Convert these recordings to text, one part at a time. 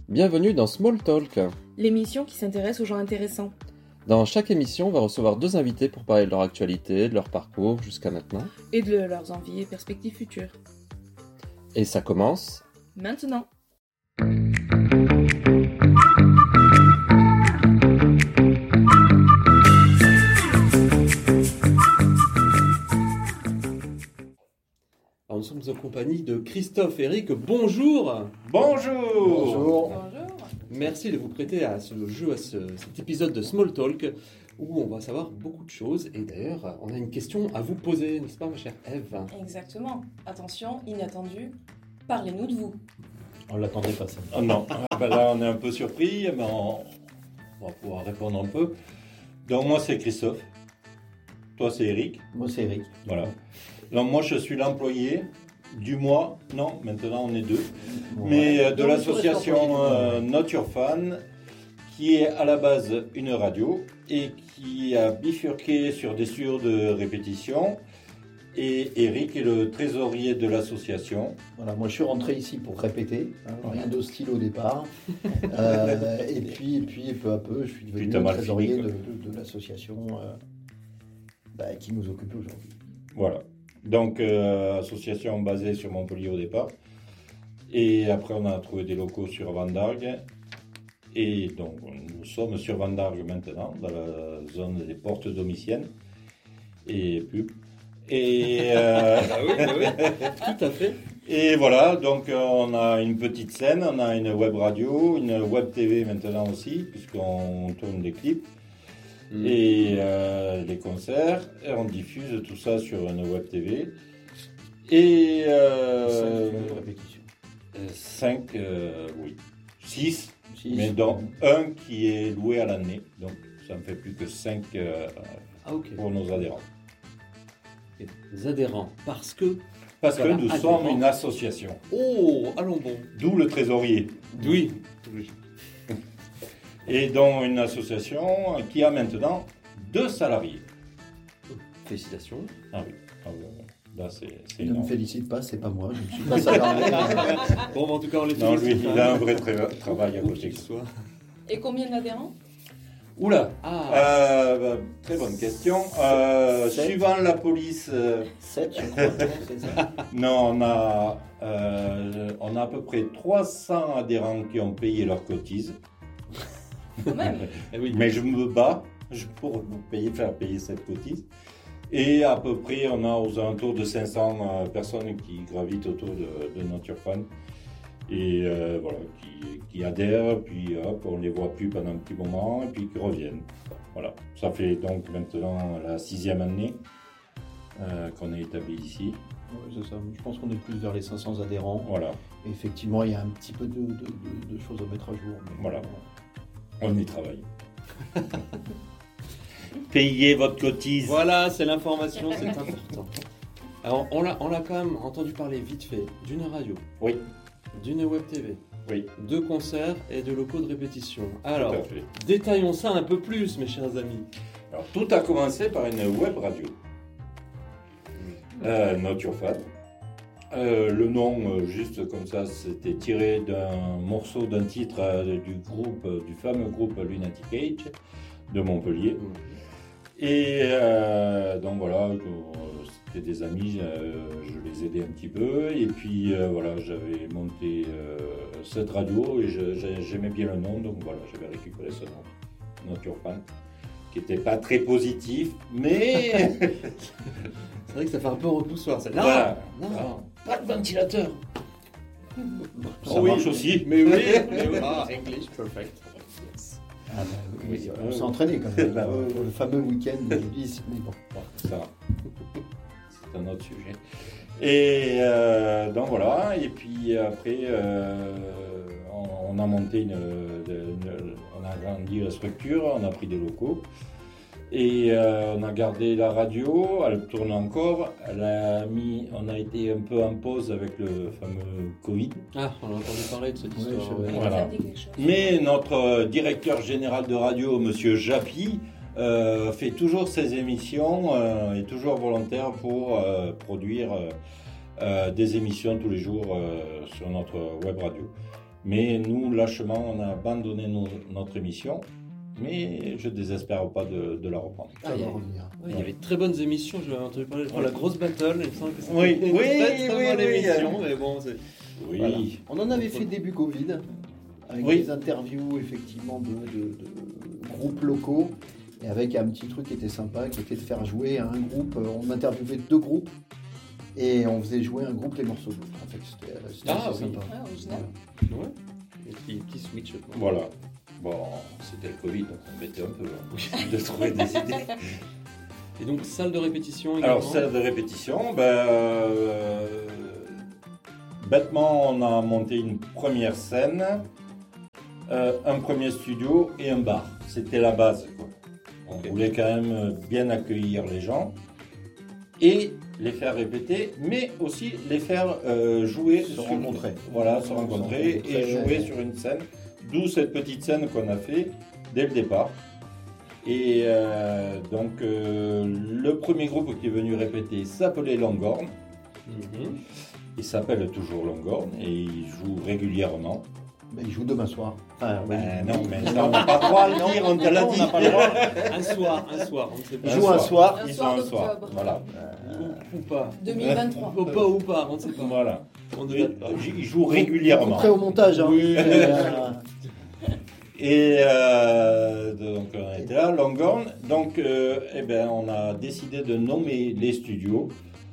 Bienvenue dans Small Talk. L'émission qui s'intéresse aux gens intéressants. Dans chaque émission, on va recevoir 2 invités pour parler de leur actualité, de leur parcours jusqu'à maintenant. Et de leurs envies et perspectives futures. Et ça commence maintenant. Alors, nous sommes en compagnie de Christophe et Eric. Bonjour. Bonjour. Merci de vous prêter à ce jeu, à cet épisode de Small Talk où on va savoir beaucoup de choses. Et d'ailleurs, on a une question à vous poser, n'est-ce pas ma chère Ève ? Exactement. Attention, inattendu, parlez-nous de vous. On l'attendait pas ça. Oh non, là on est un peu surpris, mais on va pouvoir répondre un peu. Donc moi c'est Christophe, toi c'est Eric. Moi c'est Eric. Voilà. Donc moi je suis l'employé du mois, non, maintenant on est 2, mais de l'association Not Your Fan, qui est à la base une radio et qui a bifurqué sur des studios de répétition. Et Eric est le trésorier de l'association. Voilà, moi je suis rentré ici pour répéter, rien d'hostile au départ. et puis peu à peu, je suis devenu le trésorier de l'association qui nous occupe aujourd'hui. Voilà. Donc, association basée sur Montpellier au départ. Et après, on a trouvé des locaux sur Vendargues. Et donc, nous sommes sur Vendargues maintenant, dans la zone des portes domiciennes. Et pub. Et oui, tout à fait. Et voilà, donc on a une petite scène, on a une web radio, une web TV maintenant aussi, puisqu'on tourne des clips et des concerts, et on diffuse tout ça sur une web TV. Et 5 répétitions. 5, oui. 6, mais dont un qui est loué à l'année, donc ça ne fait plus que 5 pour nos adhérents. Les adhérents, parce que nous sommes une association. Oh, allons bon. D'où le trésorier. Oui. Et donc une association qui a maintenant 2 salariés. Félicitations. Ah oui. Là, c'est ne me félicite pas, c'est pas moi, je ne suis pas salarié. Bon, en tout cas, on les félicite. Non, lui, il a un vrai travail à côté. Et combien d'adhérents ? Oula, très bonne question. Suivant la police... 7, je crois, c'est ça. Non, on a à peu près 300 adhérents qui ont payé leur cotise. Quand même. Oui. Mais je me bats pour faire payer cette cotise. Et à peu près, on a aux alentours de 500 personnes qui gravitent autour de Not Your Fan. Et voilà, qui adhèrent, puis hop, on les voit plus pendant un petit moment, et puis qui reviennent. Voilà, ça fait donc maintenant la 6e année qu'on est établi ici. Oui, c'est ça, je pense qu'on est plus vers les 500 adhérents. Voilà. Et effectivement, il y a un petit peu de choses à mettre à jour. Mais voilà, on y travaille. Payez votre cotise. Voilà, c'est l'information, c'est important. Alors, on l'a quand même entendu parler vite fait d'une radio. Oui. D'une web TV, oui. 2 concerts et 2 locaux de répétition. Alors, détaillons ça un peu plus, mes chers amis. Alors, tout a commencé par une web radio, Not Your Fan. Le nom, juste comme ça, c'était tiré d'un morceau, d'un titre du fameux groupe Lunatic Age de Montpellier. Et donc voilà, c'était des amis, je les aidais un petit peu, et puis voilà, j'avais monté cette radio et j'aimais bien le nom, donc voilà, j'avais récupéré ce nom, Not Your Fan, qui n'était pas très positif, mais... C'est vrai que ça fait un peu repoussoir, ça. Non, pas de ventilateur. Ça oui, marche aussi. Mais oui, English, perfect. Oui, on s'est entraîné quand même, le fameux week-end de Julis, mais bon. Ça va. C'est un autre sujet. Et donc voilà, et puis après, on a monté on a agrandi la structure, on a pris des locaux. Et on a gardé la radio, elle tourne encore. On a été un peu en pause avec le fameux Covid. Ah, on a entendu parler de cette histoire. Voilà. Mais notre directeur général de radio, Monsieur Japy, fait toujours ses émissions, est toujours volontaire pour produire des émissions tous les jours sur notre web radio. Mais nous, lâchement, on a abandonné notre émission. Mais je ne désespère pas de la reprendre. Ça va revenir. Oui, il y avait de très bonnes émissions, j'avais entendu parler de la grosse battle, il me semble que c'était Oui, une très bonne émission, mais bon, c'est... Oui. Voilà. On en avait fait début Covid, avec des interviews effectivement de groupes locaux, et avec un petit truc qui était sympa, qui était de faire jouer à un groupe. On interviewait 2 groupes, et on faisait jouer un groupe les morceaux de l'autre. En fait, c'était assez sympa. Ah, original. Ouais. Petit switch. Voilà. Bon, c'était le Covid, donc on mettait un peu de trouver des idées. Et donc, salle de répétition également. Alors, salle de répétition, bêtement, on a monté une première scène, un premier studio et un bar. C'était la base, quoi. On voulait quand même bien accueillir les gens et les faire répéter, mais aussi les faire jouer, Se rencontrer. Voilà, se rencontrer et jouer sur une scène. D'où cette petite scène qu'on a fait dès le départ. Et donc, le premier groupe qui est venu répéter s'appelait Longhorn. Il s'appelle toujours Longhorn et il joue régulièrement. Il joue demain soir. Enfin, Non, mais ça, on n'a pas le droit à le dire, on te l'a dit. On n'a pas le droit. Un soir, on ne sait pas. Il joue un soir. Ils sont un soir, d'octobre. voilà. Ou pas. 2023. Ou pas, on ne sait pas. Voilà. On ne date pas. Il joue régulièrement. Prêt au montage. Hein. Oui. Et donc on était là, Longhorn. Donc on a décidé de nommer les studios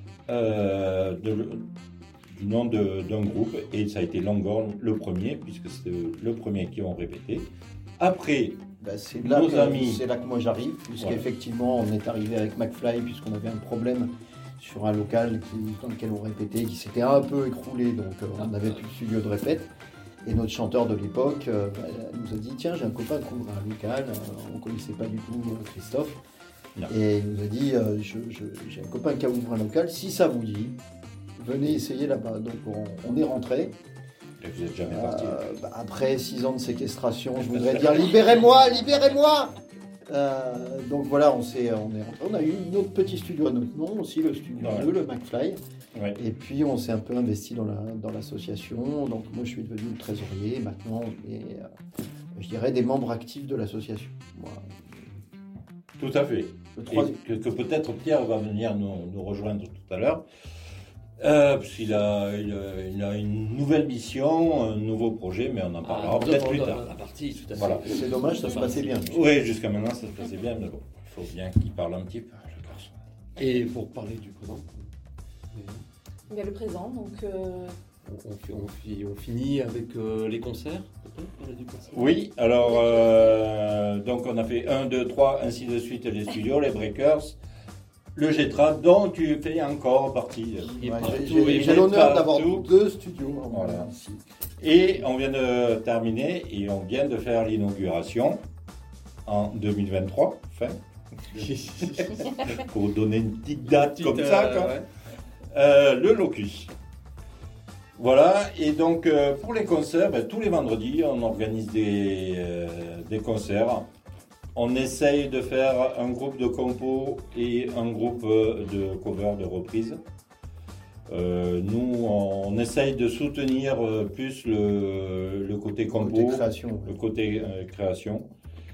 du nom d'un groupe et ça a été Longhorn le premier puisque c'était le premier qui ont répété. Après, c'est nos là amis. C'est là que moi j'arrive, puisqu'effectivement on est arrivé avec McFly puisqu'on avait un problème sur un local dans lequel on répétait qui s'était un peu écroulé, donc on n'avait plus de studio de répète. Et notre chanteur de l'époque nous a dit tiens, j'ai un copain qui ouvre un local, on ne connaissait pas du tout Christophe. Non. Et il nous a dit j'ai un copain qui a ouvert un local, si ça vous dit, venez essayer là-bas. Donc on est rentré. Et vous n'êtes jamais parti. Après 6 ans de séquestration, je voudrais dire libérez-moi. Donc voilà, on est rentré. On a eu notre petit studio à notre nom aussi, le studio 2, le McFly. Ouais. Et puis on s'est un peu investi dans l'association. Donc moi je suis devenu le trésorier. Maintenant on est, je dirais, des membres actifs de l'association. Voilà. Tout à fait. Et que peut-être Pierre va venir nous rejoindre tout à l'heure. Parce qu'il a une nouvelle mission, un nouveau projet, mais on en parlera peut-être plus tard. La partie, tout à fait. Voilà. C'est dommage, ça se passait bien. Oui, jusqu'à maintenant ça se passait bien, mais bon, il faut bien qu'il parle un petit peu, le garçon. Et pour parler du présent, Il y a le présent, donc on finit avec les concerts, peut-être parler du concert. Oui, alors donc on a fait 1, 2, 3, ainsi de suite, les studios, les breakers, le Getra, dont tu fais encore partie. J'ai l'honneur d'avoir 2 studios. Voilà. Et on vient de terminer et on vient de faire l'inauguration en 2023, fin. Pour donner une petite date comme ça, quoi. Ouais. Le Locus. Voilà, et donc pour les concerts, tous les vendredis, on organise des concerts. On essaye de faire un groupe de compos et un groupe de cover, de reprise. Nous, on essaye de soutenir plus le côté compo, le côté création.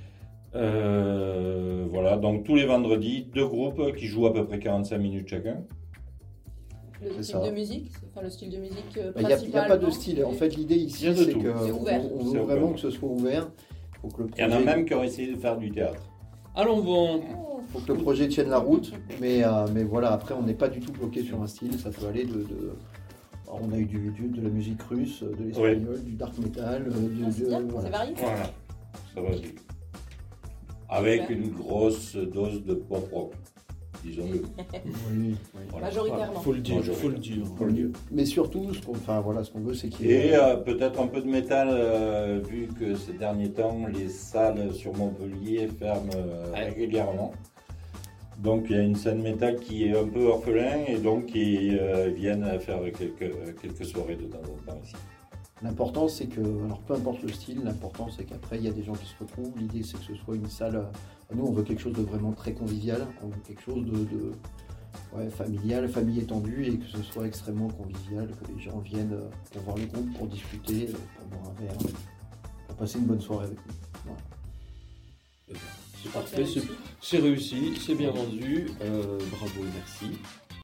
Voilà, donc tous les vendredis, 2 groupes qui jouent à peu près 45 minutes chacun. Le style de musique, enfin le style de musique principal. Il n'y a pas de style. En fait, l'idée ici, c'est qu'on veut vraiment que ce soit ouvert. Il y en a même qui ont essayé de faire du théâtre. Allons bon. Il faut que le projet tienne la route, mais voilà, après on n'est pas du tout bloqué sur un style, ça peut aller on a eu de la musique russe, de l'espagnol, du dark metal, c'est varié. Voilà, ça va vite. Avec une grosse dose de pop rock, disons-le. Oui. Voilà. Majoritairement. Faut le dire. Mais surtout, ce qu'on veut, c'est qu'il y ait... Et peut-être un peu de métal, vu que ces derniers temps, les salles sur Montpellier ferment régulièrement. Donc il y a une scène métal qui est un peu orphelin et donc ils viennent faire quelques soirées de temps en temps ici. L'important, c'est que, alors peu importe le style, l'important c'est qu'après il y a des gens qui se retrouvent. L'idée c'est que ce soit une salle. Nous on veut quelque chose de vraiment très convivial, on veut quelque chose familial, famille étendue, et que ce soit extrêmement convivial, que les gens viennent pour voir le groupe, pour discuter, pour boire un verre, pour passer une bonne soirée avec nous. Voilà. C'est parfait, c'est réussi, c'est bien vendu. Bravo et merci.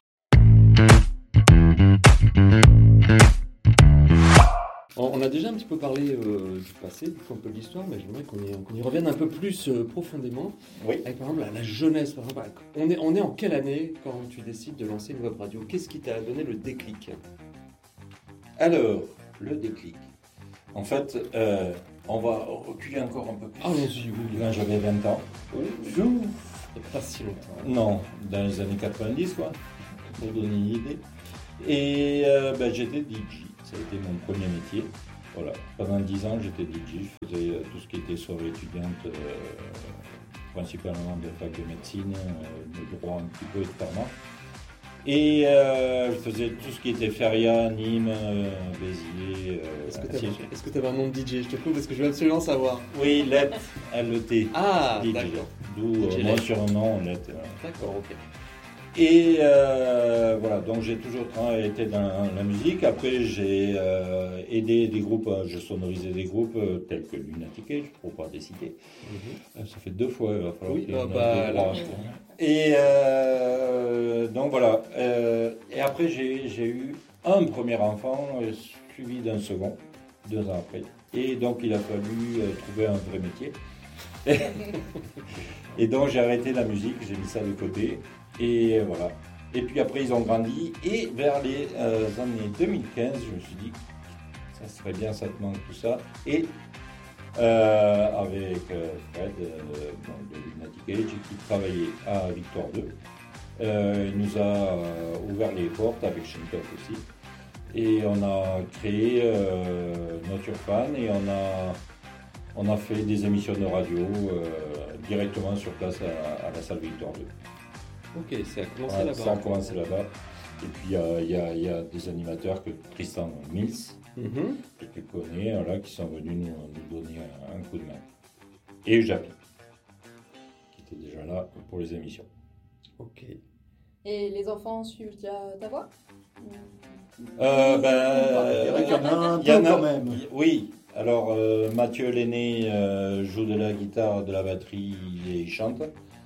On a déjà un petit peu parlé du passé, un peu de l'histoire, mais j'aimerais qu'on y revienne un peu plus profondément. Oui. Avec par exemple la jeunesse. Par exemple, on est en quelle année quand tu décides de lancer une web radio? Qu'est-ce qui t'a donné le déclic? Alors, le déclic. En fait, on va reculer encore un peu plus. Allons-y, oui. Quand j'avais 20 ans. Pas si longtemps. Non, dans les années 90, quoi, pour donner une idée. Et j'étais DJ. Ça a été mon premier métier. Voilà. Pendant 10 ans, j'étais DJ. Je faisais tout ce qui était soirée étudiante, principalement de fac de médecine, de droit un petit peu et de pharma. Et je faisais tout ce qui était Feria, Nîmes, Béziers. Est-ce que tu avais un nom de DJ? Je te coupe parce que je veux absolument savoir. Oui, LET, L-E-T. Ah, DJ. d'accord. D'où mon surnom, LET. D'accord, ok. Et voilà, donc j'ai toujours été dans la musique. Après, j'ai aidé des groupes, je sonorisais des groupes tels que Lunatic Age, pour ne pas les citer. Ça fait 2 fois, il va falloir Oui, Et donc voilà. Et après, j'ai eu un premier enfant, suivi d'un second, 2 ans après. Et donc, il a fallu trouver un vrai métier. Et donc, j'ai arrêté la musique, j'ai mis ça de côté. Et voilà. Et puis après, ils ont grandi. Et vers les années 2015, je me suis dit, ça serait bien, ça te manque tout ça. Et avec Fred de Lunatic Age, qui travaillait à Victoire 2, il nous a ouvert les portes avec Shintok aussi. Et on a créé Nature Fan et on a fait des émissions de radio directement sur place à la salle Victoire 2. Ok, ça a commencé là-bas. Ça a commencé là-bas. Et puis il y a des animateurs que Tristan Mills, que tu connais, là, qui sont venus nous donner un coup de main. Et Japi, qui était déjà là pour les émissions. Ok. Et les enfants suivent ta voix? Il y en a un peu quand même. Oui, alors Mathieu l'aîné joue de la guitare, de la batterie et il chante.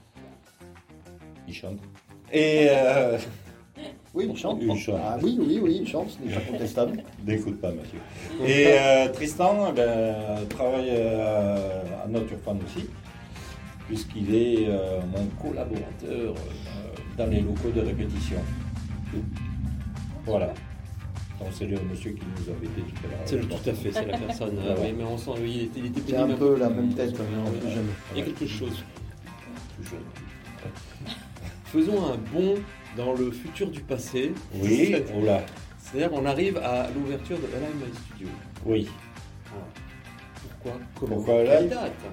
Et oui, il chante. Ah oui, il chante, ce n'est pas contestable. N'écoute pas, Mathieu. Et Tristan travaille à Nature Fan aussi, puisqu'il est mon collaborateur dans les locaux de répétition. Voilà. Donc c'est le monsieur qui nous avait dit tout à l'heure. C'est tout à fait, c'est la personne. Oui, mais on sent, oui, il était C'est un peu la même tête, mais plus jeune. Il y a quelque chose. Plus jeune. Faisons un bond dans le futur du passé. Oui, oula. C'est-à-dire on arrive à l'ouverture de Alive My Studio. Oui. Pourquoi? Comment? Pourquoi Quelle Alive?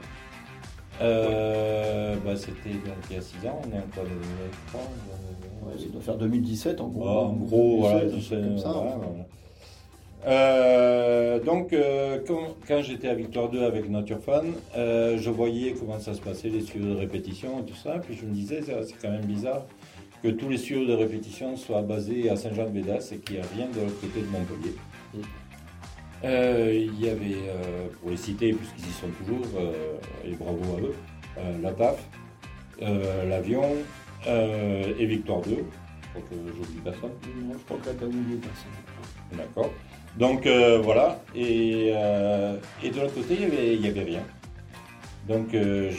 date? C'était donc il y a 6 ans, on est encore en 2003. Ça doit faire 2017 en gros. En gros, voilà, comme ça. Donc, quand j'étais à Victoire 2 avec Nature Fan, je voyais comment ça se passait, les studios de répétition et tout ça. Puis je me disais, c'est quand même bizarre que tous les studios de répétition soient basés à Saint-Jean-de-Bédas et qu'il n'y a rien de l'autre côté de Montpellier. Il y avait, pour les citer, puisqu'ils y sont toujours, et bravo à eux, la TAF, l'Avion et Victoire 2. Je crois que j'oublie personne. Non, je crois que là, tu as oublié personne. D'accord. Donc voilà, et de l'autre côté, il n'y avait rien. Donc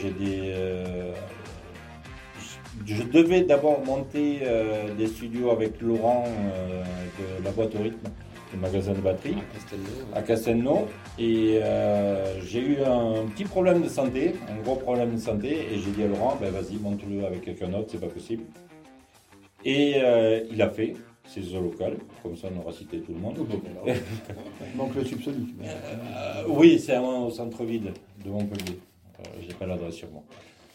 je devais d'abord monter des studios avec Laurent de la boîte au rythme, le magasin de batterie, à Castelnau. Et j'ai eu un petit problème de santé, un gros problème de santé, et j'ai dit à Laurent, vas-y, monte-le avec quelqu'un d'autre, c'est pas possible. Et il a fait. C'est zo local, comme ça on aura cité tout le monde. Il manque le subsonique. Oui, c'est au centre-ville de Montpellier. J'ai pas l'adresse sur moi.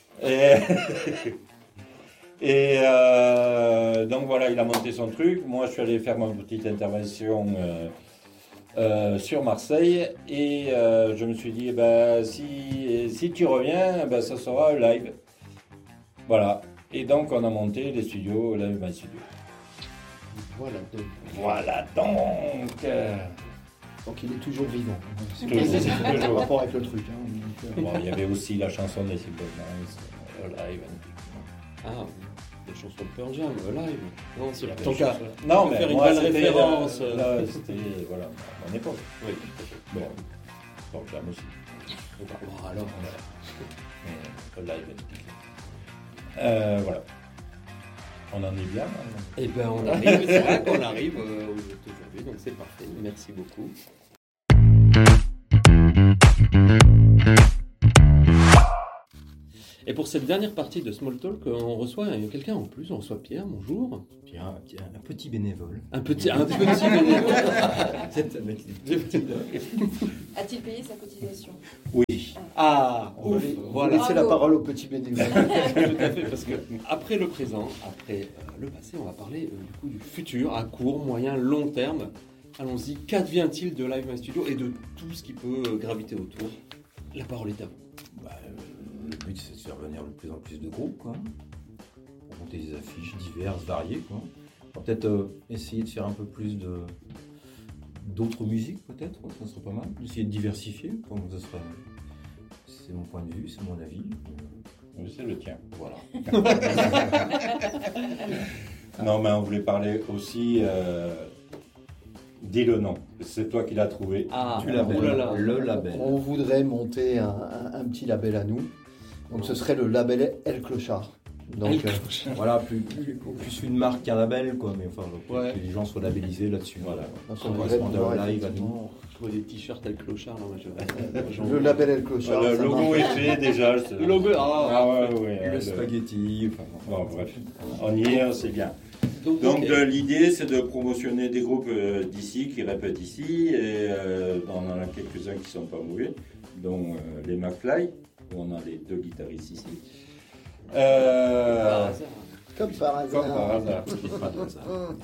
Et donc voilà, il a monté son truc. Moi, je suis allé faire ma petite intervention sur Marseille. Et je me suis dit, si tu reviens, ça sera live. Voilà. Et donc, on a monté les studios Live My Studio. Voilà donc. Donc il est toujours vivant. Toujours. C'est en rapport avec le truc. Bon, il y avait aussi la chanson des Simple Minds, Live. Ah, des chansons de Pearl Jam, live. Non, c'est Il y avait tant des qu'à chansons. Non, mais faire une moi, belle c'était, référence. Là, c'était voilà, à mon époque. Oui. Bon, Pearl Jam aussi. Bon, alors, Mais Live. Voilà. On en est bien. eh ben on arrive, c'est vrai qu'on arrive au jeu d'aujourd'hui, donc c'est parfait. Merci beaucoup. Et pour cette dernière partie de Small Talk, on reçoit quelqu'un en plus, on reçoit Pierre, bonjour. Pierre, un petit bénévole. Un petit bénévole. A-t-il payé sa cotisation? Oui. Ah, On va voilà. laisser la parole au petit bénévole. Tout à fait, parce que après le présent, après le passé, on va parler du coup du futur à court, moyen, long terme. Allons-y, qu'advient-il de Live My Studio et de tout ce qui peut graviter autour? La parole est à vous. Le but, c'est de faire venir de plus en plus de groupes, quoi, pour monter des affiches diverses, variées, quoi. On va peut-être essayer de faire un peu plus d'autres musiques, peut-être, ouais, ça serait pas mal. Essayer de diversifier, comme ça serait. C'est mon point de vue, c'est mon avis. C'est le tien. Voilà. Non, mais on voulait parler aussi. Dis le nom. C'est toi qui l'as trouvé. Ah, Du label. oh là là. Le label. On voudrait monter un petit label à nous. Donc ce serait le label El Clochard. Donc Voilà, plus une marque qu'un label, quoi, mais enfin, Ouais. que les gens soient labellisés là-dessus. Voilà. on Ça correspond voudrait à live à effectivement Je vois des t-shirts avec clochard là, moi le label El Clochard. Le ça logo marche. est fait déjà. Le logo, ouais. Le spaghetti, enfin, Bon, bref. On y est, c'est bien. Donc ok. l'idée, c'est de promotionner des groupes d'ici, qui répètent ici, et on en a quelques-uns qui sont pas mauvais, dont les McFly, où on a les deux guitaristes ici. Par hasard. Comme par hasard. Comme par hasard.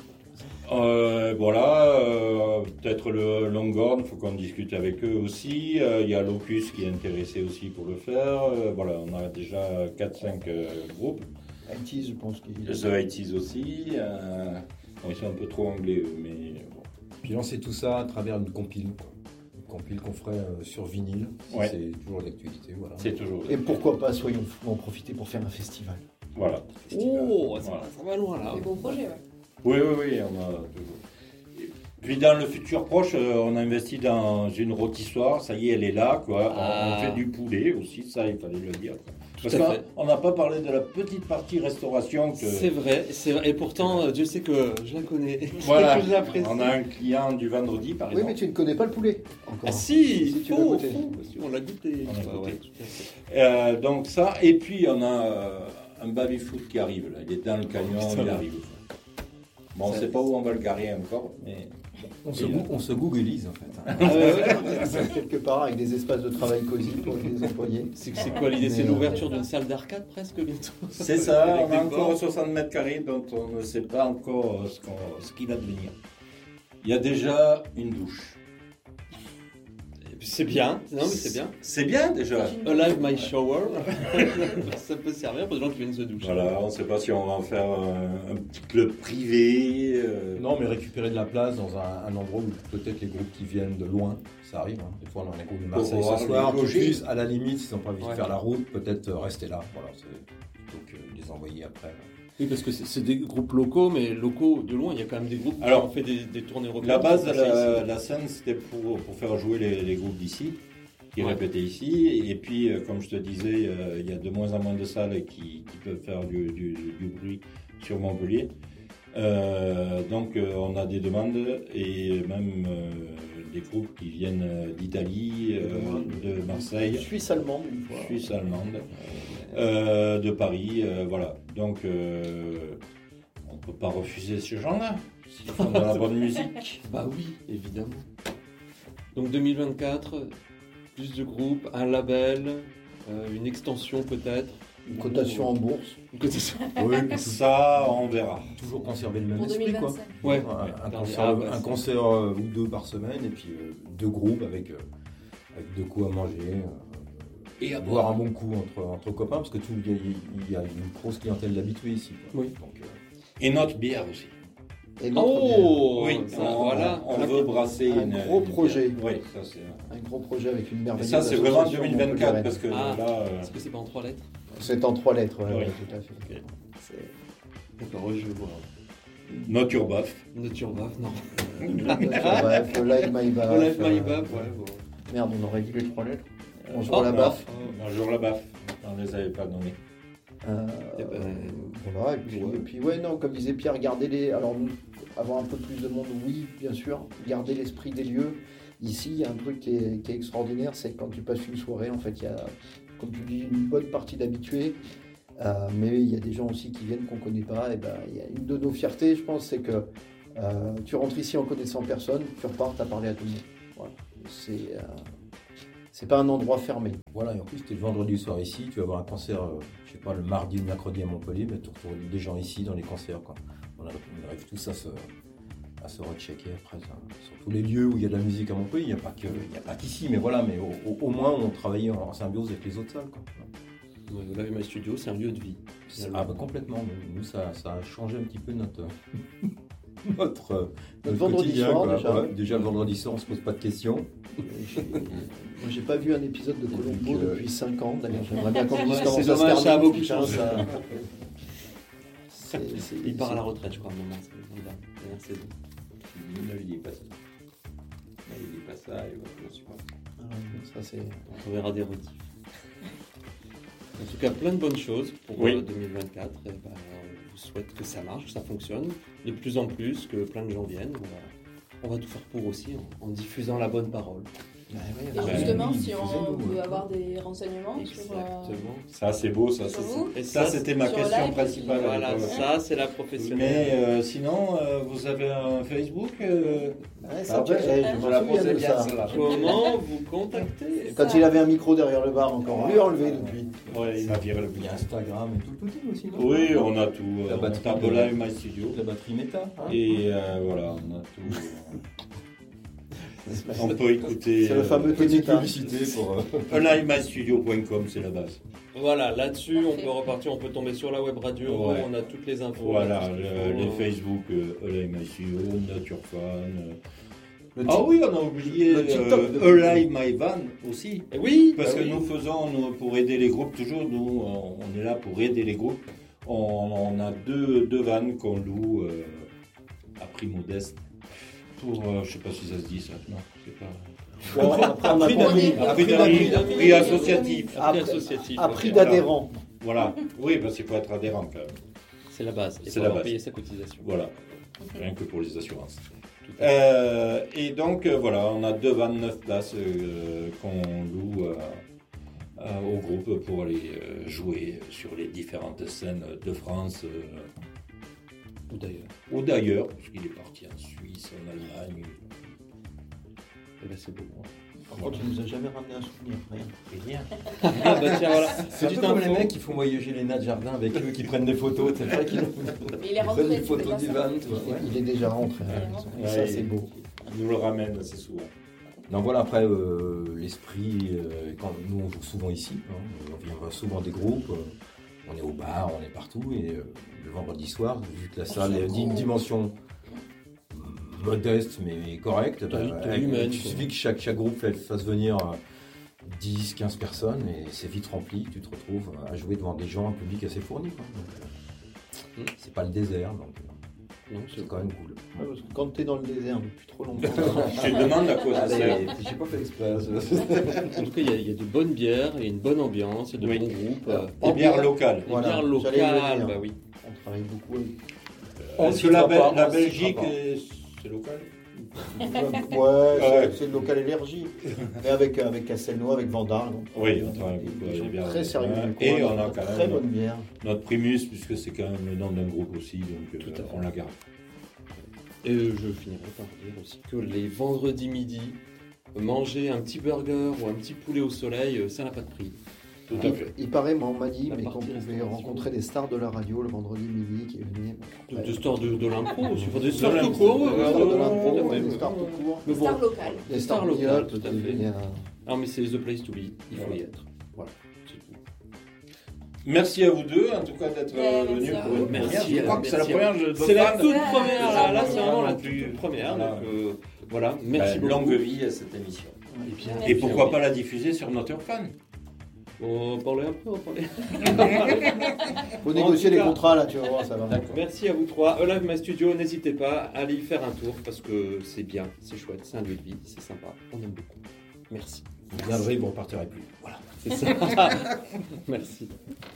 Voilà, peut-être le Longhorn, il faut qu'on discute avec eux aussi. Il y a Locus qui est intéressé aussi pour le faire. Voilà, on a déjà 4-5 groupes. IT, je pense qu'il The 80s aussi. Bon, ils sont un peu trop anglais, eux, mais bon. Puis lancer tout ça à travers une compile, quoi. Une compile qu'on ferait sur vinyle. Ouais. C'est toujours d'actualité, voilà. C'est toujours. Et pourquoi pas, soyons fous, en profiter pour faire un festival. Voilà. Oh, Voilà. ça va loin là. Des beaux projets, ouais. Oui, on a toujours. Et puis dans le futur proche, on a investi dans une rôtissoire, ça y est, elle est là, quoi. Ah. On fait du poulet aussi, ça, il fallait le dire. Quoi. Parce à fait. qu'on n'a pas parlé de la petite partie restauration. C'est vrai, et pourtant, Dieu sait que je la connais. Voilà, Que je l'apprécie. on a un client du vendredi, par Oui, exemple. mais tu ne connais pas le poulet encore. Ah si, Si tu faux, l'as goûté. faux, si, on l'a goûté. On l'a Ah, goûté. ouais, tout à fait. Donc ça, et puis on a un baby-foot qui arrive, là. Il est dans le canyon, il arrive. Bon, on ne sait pas où on va le garer encore, mais... On se googlise, en fait. Ah, ouais. C'est quelque part avec des espaces de travail cosy pour les employés. C'est quoi l'idée? C'est Mais, l'ouverture d'une salle d'arcade presque bientôt. C'est ça, Avec on des a encore bords. 60 mètres carrés dont on ne sait pas encore ce qu'il va devenir. Il y a déjà une douche. C'est bien, non mais c'est bien. C'est bien déjà. A Live My Shower, ça peut servir pour des gens qui viennent se doucher. Voilà, on ne sait pas si on va en faire un petit club privé. Non, mais récupérer de la place dans un endroit où peut-être les groupes qui viennent de loin, ça arrive. Hein. Des fois, on a un groupe de Marseille pouvoir ce soir. les loger. Plus, à la limite, s'ils n'ont pas envie Ouais. de faire la route, peut-être rester là. Voilà, c'est plutôt que les envoyer après. Oui, parce que c'est des groupes locaux, mais locaux de loin, il y a quand même des groupes Alors, qui ont fait des tournées européennes. La base de qui sont passés ici. la scène, c'était pour faire jouer les groupes d'ici, qui Ouais. répétaient ici. Et puis, comme je te disais, il y a de moins en moins de salles qui peuvent faire du bruit sur Montpellier. Donc, on a des demandes et même des groupes qui viennent d'Italie, de Marseille, Suisse allemande une fois. Suisse allemande, de Paris. Voilà. Donc, on ne peut pas refuser ces gens-là s'ils font de la bonne musique. Bah oui, évidemment. Donc 2024, plus de groupes, un label, une extension peut-être. Une cotation en bourse. Une cotation. Oui, Ça, on verra. toujours conserver le même Pour esprit, quoi. 2025. Ouais. Un Ah, concert, bah, un c'est- concert ou deux par semaine, et puis deux groupes avec de quoi manger. Et à boire un bon coup entre copains, parce que il y a une grosse clientèle d'habitués ici. Quoi. Oui. Donc, Et notre bière aussi. Et notre Oui, ça, voilà. On veut brasser un gros projet. Oui, ça c'est. un gros projet avec une merveilleuse. Ça c'est vraiment association 2024 montpelliéraine. parce que Ah. là. Est-ce que c'est pas en 3 lettres? C'est en 3 lettres, Oui. tout à fait. Ok. C'est- D'accord, je vois. Notre Baf. Nature Baf, non. Bref, Live My Baf. Live My Baf, ouais. Bon. Merde, on aurait dit les 3 lettres. Bonjour Oh, la baffe. Bonjour la Baf. On ne les avait pas nommés. Eh ben, Voilà, et puis ouais, non, comme disait Pierre, garder les. Alors, avoir un peu plus de monde, oui, bien sûr, garder l'esprit des lieux. Ici, il y a un truc qui est extraordinaire, c'est que quand tu passes une soirée, en fait, il y a, comme tu dis, une bonne partie d'habitués, mais il y a des gens aussi qui viennent qu'on ne connaît pas. Et ben, il y a une de nos fiertés, je pense, c'est que tu rentres ici en connaissant personne, tu repars, tu as parlé à tout le monde. Voilà. C'est pas un endroit fermé. voilà, et en plus, tu es le vendredi soir ici, tu vas avoir un concert, je sais pas, le mardi ou le mercredi à Montpellier, mais tu retrouves des gens ici dans les concerts. Quoi. On arrive tous à se rechecker après, sur tous les lieux où il y a de la musique à Montpellier. Il n'y a pas qu'ici, mais voilà, mais au moins on travaille en symbiose avec les autres salles. Quoi. Ouais, Live My Studio, c'est un lieu de vie. Ah bah complètement, nous ça a changé un petit peu notre Notre vendredi quotidien, soir, quoi. déjà. Ouais, déjà le vendredi soir on se pose pas de questions. Moi, j'ai pas vu un épisode de Colombo depuis 5 ans. D'ailleurs, j'aimerais bien qu'on Ouais, dise comment c'est ça se dommage, ça a termine. beaucoup Putain, changé. Il part à la c'est- retraite, je crois, à un moment. C'est la dernière saison. Ne lui dis pas ça. Ne lui dis pas ça, il va plus supporter. Ah ouais, ça, c'est... On verra des rediffs. En tout cas, plein de bonnes choses pour Oui. 2024. Et ben, on vous souhaite que ça marche, que ça fonctionne de plus en plus, que plein de gens viennent. On va tout faire pour aussi en diffusant la bonne parole. Et justement, oui, si on excusez-nous, veut ouais. avoir des renseignements sur, Exactement. Ça c'est beau, ça. sur vous, Et Ça c'était ma sur question live, principale. Voilà, Ouais. ça c'est la professionnelle. Mais sinon, vous avez un Facebook Ouais, ça, Ah ouais, je je la m'en souviens posais de bien, ça. celle-là. Comment vous contacter Quand il avait un micro derrière le bar encore, on lui a enlevé depuis. Ouais, il m'a viré le Il y bien. a Instagram et tout le petit aussi, non? Oui, on a tout. La On batterie tape de- Live My Studio. La batterie méta. Hein. Et voilà, on a tout. On peut écouter. C'est le fameux Petite Ténéta. publicité pour. livemystudio.com, c'est la base. Voilà, là-dessus on Parfait. peut repartir, on peut tomber sur la web radio, Ouais. on a toutes les infos. Voilà, tout ce qu'il les faut. Facebook, Live My Studio, Nature Fan. Le Ah oui, on a oublié le TikTok de- Live My Van aussi. Et oui, Parce bah que oui. nous faisons, pour aider les groupes, toujours, nous, on est là pour aider les groupes. On a deux vannes qu'on loue à prix modeste. Pour, je sais pas si ça se dit ça, non, c'est pas. Bon, après, on a Prix pas- d'amis, à prix d'amis, d'amis, prix associatif. à prix Après- associatif. à prix ok. d'adhérent. Voilà, oui, parce qu'il faut être adhérent quand même. C'est la base. C'est Il faut la avoir base. payé sa cotisation. Voilà, rien que pour les assurances. Tout à fait. Et donc, voilà, on a 2 vannes 9 places qu'on loue au groupe pour aller jouer sur les différentes scènes de France Ou d'ailleurs. ou d'ailleurs, parce qu'il est parti en Suisse, en Allemagne. Eh ben, c'est beau. Par contre, il nous a jamais ramené un souvenir. Rien. Et rien. Ah bah tiens, voilà. C'est un peu Petite comme les info. mecs qui font voyager les nains de jardin avec eux, qui prennent des photos. C'est vrai qu'ils Mais il est prennent rentré, des c'est photos déjà du ça. van. tu vois, ouais. Il est déjà rentré. Ouais. Et ça, c'est beau. Il nous le ramène assez souvent. Donc voilà, après, l'esprit, quand nous on joue souvent ici, hein, on va souvent des groupes, on est au bar, on est partout, et le vendredi soir, vu que la salle est d'une dimension modeste mais correcte, Taille humaine, il quoi. suffit que chaque groupe fasse venir 10-15 personnes, et c'est vite rempli, tu te retrouves à jouer devant des gens, un public assez fourni. Quoi. Donc, c'est pas le désert, donc Non, c'est quand même cool. Ouais, parce que quand tu es dans le désert depuis trop longtemps, Je te demande à quoi ça sert. Allez, j'ai pas fait exprès. En tout cas, il y a de bonnes bières, il y a une bonne ambiance, il y a de Oui. bons groupes. Des bières locales. Des Voilà, bières j'allais le locales, dire. bah oui. on travaille beaucoup avec... On Est-ce que la, citera pas, la on Belgique, citera pas. c'est local Ouais, c'est le local énergie. Et avec Castelnau, avec Vandal. Donc, Oui, on travaille des beaucoup gens avec les bières très sérieux. locales. du coin, Et on a de quand très même bonne bière. notre primus, puisque c'est quand même le nom d'un groupe aussi, donc Tout à fait. on la garde. Et je finirai par dire aussi que les vendredis midi, manger un petit burger ou un petit poulet au soleil, ça n'a pas de prix. Tout à fait. Il paraît, moi, on m'a dit La mais qu'on partie pouvait restauration. rencontrer des stars de la radio le vendredi midi qui venaient. De stars de l'impro aussi. Enfin, des stars l'impro. tout court. Des stars de l'impro, tout à fait. des stars tout court. Mais bon, Star locale. Des Stars stars locales, locales, tout à peut-être, fait. il y a- non, mais c'est the place to be. Il faut y être. Voilà, c'est tout. Merci à vous deux, en tout cas, d'être venus pour une Merci, première. Je crois que c'est la merci. première. C'est la toute Ouais, première, c'est là c'est vraiment la plus- toute première. voilà. Donc voilà, merci beaucoup. Longue vie à cette émission. Et, bien, Et pourquoi pas la diffuser sur notre fan? On va parler un peu, on va parler. Faut négocier tout les cas- contrats là, tu vas voir, ça va. D'accord. Merci à vous trois. Live My Studio, n'hésitez pas à aller y faire un tour parce que c'est bien, c'est chouette, c'est un lieu de vie, c'est sympa, on aime beaucoup. Merci. Vous viendrez, vous repartirez plus. Voilà. C'est ça. Merci.